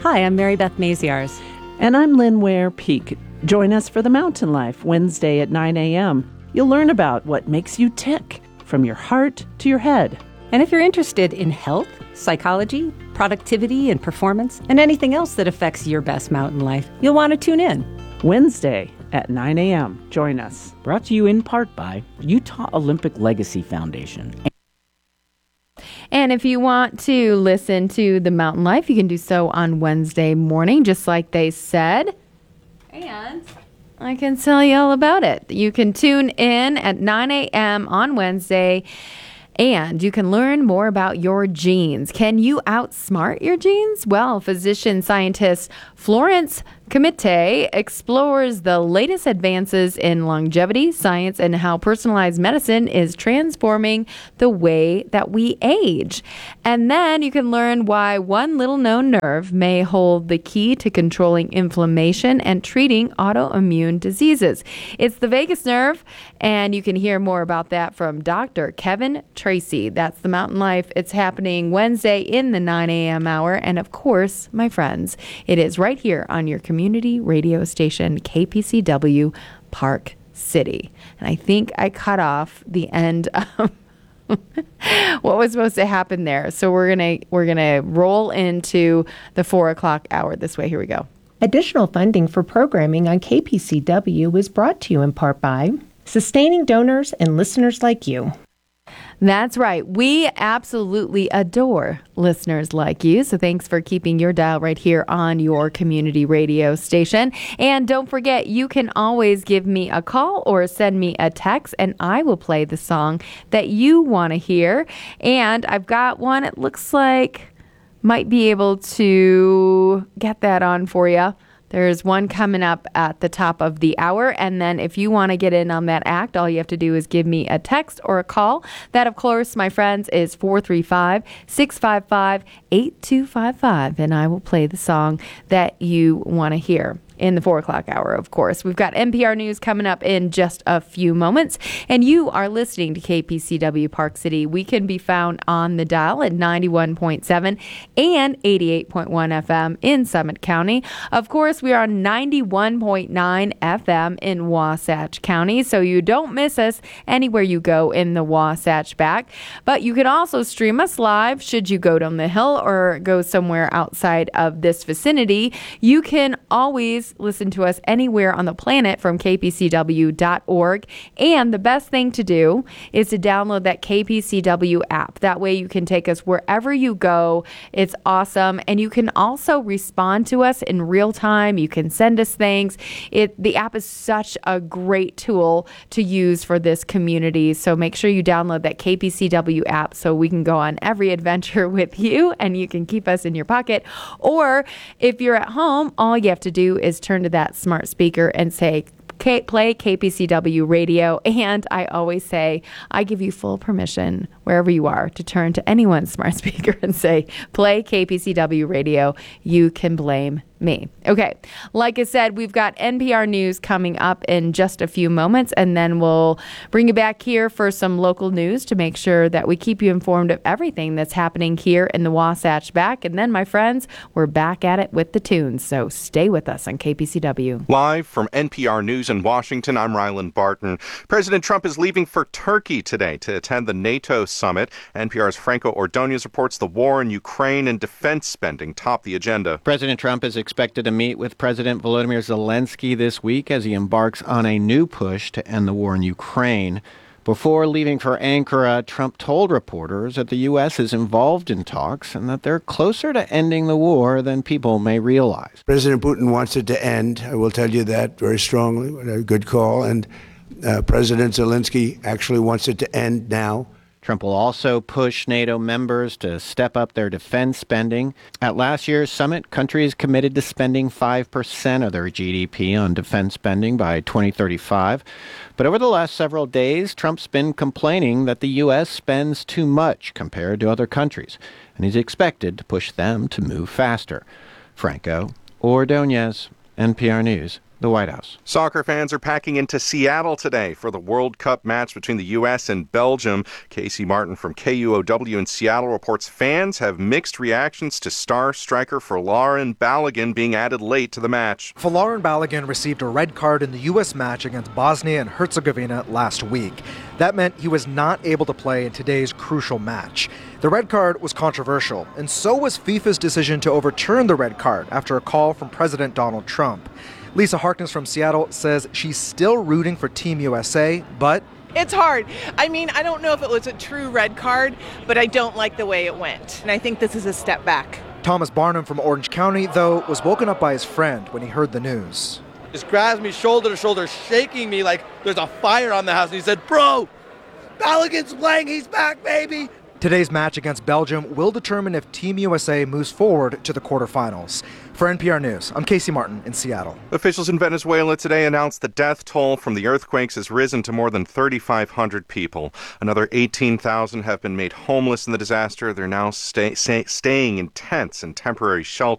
Hi, I'm Mary Beth Maziarz. And I'm Lynn Ware Peak. Join us for The Mountain Life, Wednesday at 9 a.m. You'll learn about what makes you tick, from your heart to your head. And if you're interested in health, psychology, productivity, and performance, and anything else that affects your best mountain life, you'll want to tune in. Wednesday at 9 a.m. Join us. Brought to you in part by Utah Olympic Legacy Foundation. And if you want to listen to The Mountain Life, you can do so on Wednesday morning, just like they said. And I can tell you all about it. You can tune in at 9 a.m. on Wednesday, and you can learn more about your genes. Can you outsmart your genes? Well, physician scientist Florence Comite explores the latest advances in longevity science and how personalized medicine is transforming the way that we age. And then you can learn why one little known nerve may hold the key to controlling inflammation and treating autoimmune diseases. It's the vagus nerve, and you can hear more about that from Dr. Kevin Tracy. That's The Mountain Life. It's happening Wednesday in the 9 a.m. hour. And of course, my friends, it is right here on your community radio station, KPCW Park City. And I think I cut off the end of what was supposed to happen there. So we're gonna roll into the 4 o'clock hour this way. Here we go. Additional funding for programming on KPCW is brought to you in part by sustaining donors and listeners like you. That's right. We absolutely adore listeners like you. So thanks for keeping your dial right here on your community radio station. And don't forget, you can always give me a call or send me a text, and I will play the song that you want to hear. And I've got one, it looks like might be able to get that on for you. There's one coming up at the top of the hour. And then if you want to get in on that act, all you have to do is give me a text or a call. That, of course, my friends, is 435-655-8255. And I will play the song that you want to hear in the 4 o'clock hour, of course. We've got NPR News coming up in just a few moments, and you are listening to KPCW Park City. We can be found on the dial at 91.7 and 88.1 FM in Summit County. Of course, we are on 91.9 FM in Wasatch County, so you don't miss us anywhere you go in the Wasatch back. But you can also stream us live should you go down the hill or go somewhere outside of this vicinity. You can always listen to us anywhere on the planet from kpcw.org. And the best thing to do is to download that KPCW app. That way you can take us wherever you go. It's awesome. And you can also respond to us in real time. You can send us things. The app is such a great tool to use for this community. So make sure you download that KPCW app so we can go on every adventure with you and you can keep us in your pocket. Or if you're at home, all you have to do is turn to that smart speaker and say, play KPCW radio. And I always say, I give you full permission wherever you are to turn to anyone's smart speaker and say, play KPCW radio. You can blame me. Okay. Like I said, we've got NPR News coming up in just a few moments, and then we'll bring you back here for some local news to make sure that we keep you informed of everything that's happening here in the Wasatch back. And then, my friends, we're back at it with the tunes. So stay with us on KPCW. Live from NPR News in Washington, I'm Ryland Barton. President Trump is leaving for Turkey today to attend the NATO summit. NPR's Franco Ordonez reports the war in Ukraine and defense spending top the agenda. President Trump is expected to meet with President Volodymyr Zelensky this week as he embarks on a new push to end the war in Ukraine. Before leaving for Ankara, Trump told reporters that the U.S. is involved in talks and that they're closer to ending the war than people may realize. President Putin wants it to end. I will tell you that very strongly. A good call. And President Zelensky actually wants it to end now. Trump will also push NATO members to step up their defense spending. At last year's summit, countries committed to spending 5% of their GDP on defense spending by 2035. But over the last several days, Trump's been complaining that the U.S. spends too much compared to other countries, and he's expected to push them to move faster. Franco Ordonez, NPR News, the White House. Soccer fans are packing into Seattle today for the World Cup match between the U.S. and Belgium. Casey Martin from KUOW in Seattle reports fans have mixed reactions to star striker Folarin Balogun being added late to the match. Folarin Balogun received a red card in the U.S. match against Bosnia and Herzegovina last week. That meant he was not able to play in today's crucial match. The red card was controversial, and so was FIFA's decision to overturn the red card after a call from President Donald Trump. Lisa Harkness from Seattle says she's still rooting for Team USA, but it's hard. I mean, I don't know if it was a true red card, but I don't like the way it went. And I think this is a step back. Thomas Barnum from Orange County, though, was woken up by his friend when he heard the news. Just grabs me shoulder to shoulder, shaking me like there's a fire on the house. And he said, "Bro, Balogun's playing. He's back, baby." Today's match against Belgium will determine if Team USA moves forward to the quarterfinals. For NPR News, I'm Casey Martin in Seattle. Officials in Venezuela today announced the death toll from the earthquakes has risen to more than 3,500 people. Another 18,000 have been made homeless in the disaster. They're now staying in tents and temporary shelters.